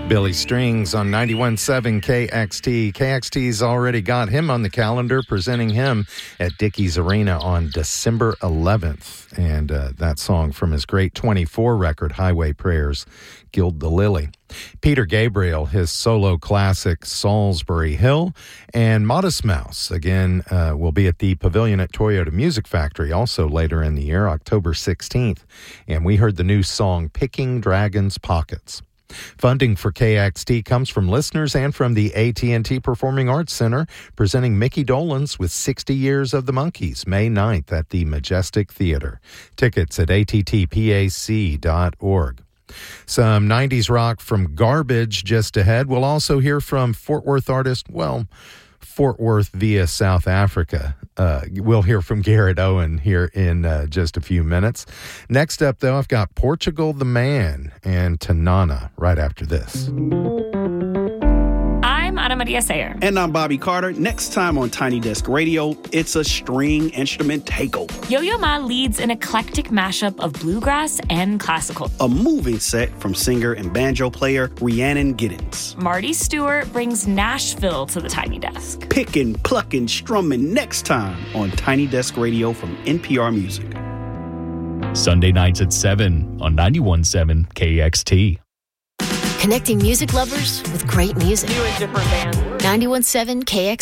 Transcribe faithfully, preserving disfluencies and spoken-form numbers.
Billy Strings on ninety-one point seven K X T. K X T's already got him on the calendar, presenting him at Dickies Arena on December eleventh. And uh, that song from his great twenty-four record, Highway Prayers, Gild the Lily. Peter Gabriel, his solo classic, Salisbury Hill. And Modest Mouse, again, uh, will be at the Pavilion at Toyota Music Factory also later in the year, October sixteenth. And we heard the new song, Picking Dragons' Pockets. Funding for K X T comes from listeners and from the A T and T Performing Arts Center, presenting Mickey Dolenz with sixty Years of the Monkees, May ninth at the Majestic Theater. Tickets at A T T P A C dot org. Some nineties rock from Garbage just ahead. We'll also hear from Fort Worth artist, well, Fort Worth via South Africa. Uh, we'll hear from Garrett Owen here in uh, just a few minutes. Next up, though, I've got Portugal the Man and Tanana right after this. I'm Ana Maria Sayer. And I'm Bobby Carter. Next time on Tiny Desk Radio, it's a string instrument takeover. Yo-Yo Ma leads an eclectic mashup of bluegrass and classical. A moving set from singer and banjo player Rhiannon Giddens. Marty Stewart brings Nashville to the Tiny Desk. Picking, plucking, strumming next time on Tiny Desk Radio from N P R Music. Sunday nights at seven on ninety-one point seven K X T. Connecting music lovers with great music. New and different bands. ninety-one point seven K X T.